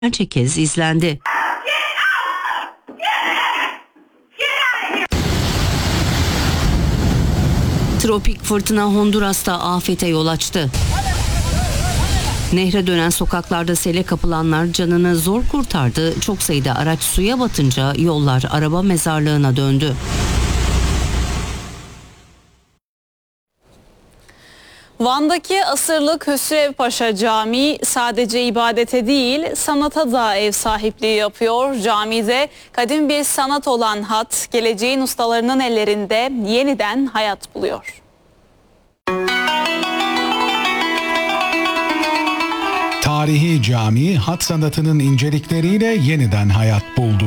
binlerce kez izlendi. Tropik fırtına Honduras'ta afete yol açtı. Nehre dönen sokaklarda sele kapılanlar canını zor kurtardı. Çok sayıda araç suya batınca yollar araba mezarlığına döndü. Van'daki asırlık Hüsrev Paşa Camii sadece ibadete değil sanata da ev sahipliği yapıyor. Camide kadim bir sanat olan hat geleceğin ustalarının ellerinde yeniden hayat buluyor. Tarihi cami hat sanatının incelikleriyle yeniden hayat buldu.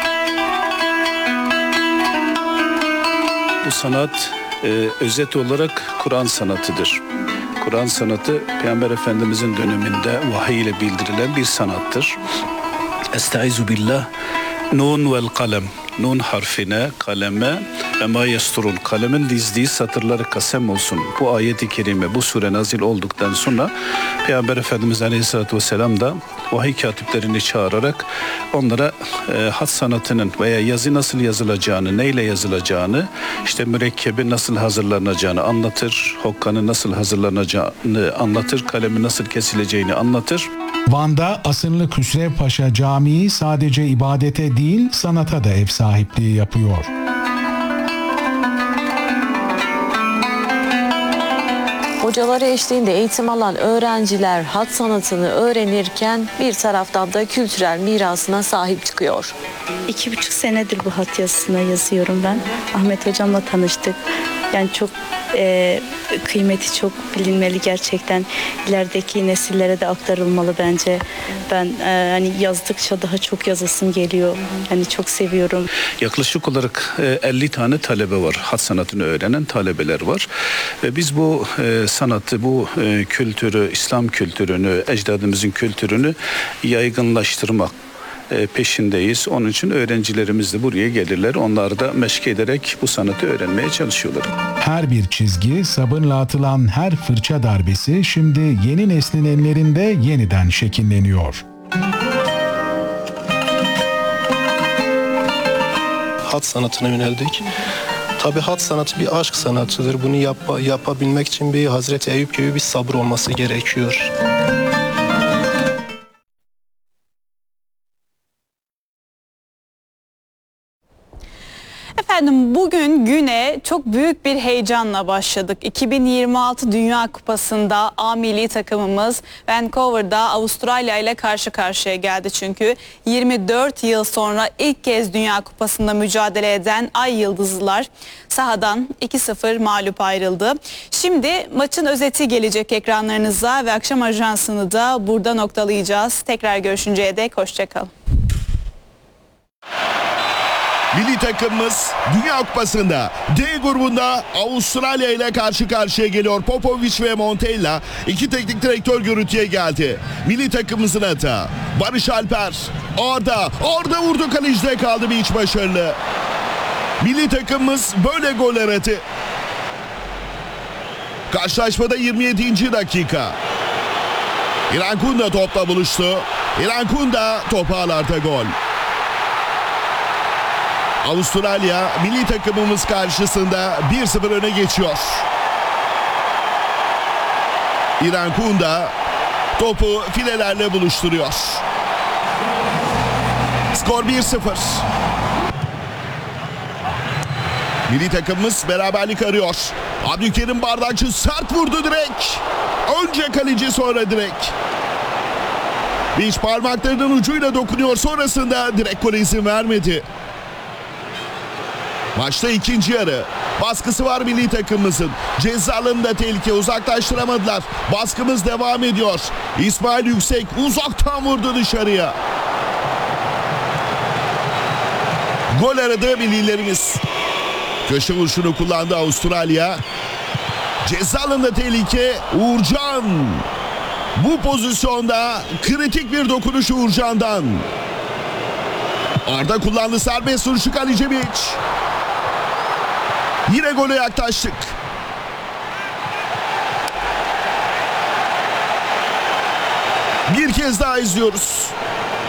Bu sanat özet olarak Kur'an sanatıdır. Kur'an sanatı Peygamber Efendimizin döneminde vahiy ile bildirilen bir sanattır. Estaizu billah. Nun vel kalem. Nun harfine, kaleme ve ma yesturun. Kalemin dizdiği satırları kasem olsun. Bu ayet-i kerime, bu sure nazil olduktan sonra Peygamber Efendimiz Aleyhisselatü Vesselam da vahiy katiplerini çağırarak onlara hat sanatının veya yazı nasıl yazılacağını, neyle yazılacağını, işte mürekkebi nasıl hazırlanacağını anlatır, hokkanın nasıl hazırlanacağını anlatır, kalemin nasıl kesileceğini anlatır. Van'da asırlık Hüsrev Paşa Camii sadece ibadete değil sanata da ev sahipliği yapıyor. Hocaları eşliğinde eğitim alan öğrenciler hat sanatını öğrenirken bir taraftan da kültürel mirasına sahip çıkıyor. 2,5 senedir bu hat yazısına yazıyorum ben. Ahmet hocamla tanıştık. Yani çok kıymeti çok bilinmeli gerçekten. İlerideki nesillere de aktarılmalı bence. Ben hani yazdıkça daha çok yazasım geliyor. Hani çok seviyorum. Yaklaşık olarak 50 tane talebe var. Hat sanatını öğrenen talebeler var. Ve biz bu sanatı, bu kültürü, İslam kültürünü, ecdadımızın kültürünü yaygınlaştırmak peşindeyiz. Onun için öğrencilerimiz de buraya gelirler. Onlar da meşk ederek bu sanatı öğrenmeye çalışıyorlar. Her bir çizgi, sabırla atılan her fırça darbesi şimdi yeni neslin ellerinde yeniden şekilleniyor. Hat sanatına yöneldik. Tabii hat sanatı bir aşk sanatıdır. Bunu yapabilmek için bir Hazreti Eyüp gibi bir sabır olması gerekiyor. Efendim bugün güne çok büyük bir heyecanla başladık. 2026 Dünya Kupası'nda A milli takımımız Vancouver'da Avustralya ile karşı karşıya geldi. Çünkü 24 yıl sonra ilk kez Dünya Kupası'nda mücadele eden Ay Yıldızlılar sahadan 2-0 mağlup ayrıldı. Şimdi maçın özeti gelecek ekranlarınıza ve akşam ajansını da burada noktalayacağız. Tekrar görüşünceye dek hoşçakalın. Milli takımımız Dünya Kupası'nda D grubunda Avustralya ile karşı karşıya geliyor. Popovic ve Montella iki teknik direktör görüntüye geldi. Milli takımımızın hata. Barış Alper, Arda vurdu, kalecide kaldı, bir iç başarılı. Milli takımımız böyle gol aradı. Karşılaşmada 27. dakika. İrfan Kunda topla buluştu. İrfan Kunda topu ağlarda, gol. Avustralya milli takımımız karşısında 1-0 öne geçiyor. İrfan Kunda topu filelerle buluşturuyor. Skor 1-0. Milli takımımız beraberlik arıyor. Abdülkerim Bardakçı sert vurdu direkt. Önce kaleci, sonra direkt. Beş parmaklarının ucuyla dokunuyor, sonrasında direkt gole izin vermedi. Maçta ikinci yarı. Baskısı var milli takımımızın. Ceza alanında tehlike, uzaklaştıramadılar. Baskımız devam ediyor. İsmail Yüksek uzaktan vurdu dışarıya. Gol aradı millilerimiz. Köşe vuruşunu kullandı Avustralya. Ceza alanında tehlike, Uğurcan. Bu pozisyonda kritik bir dokunuş Uğurcan'dan. Arda kullandı serbest vuruşu, Kalicevic. Yine gole yaklaştık. Bir kez daha izliyoruz.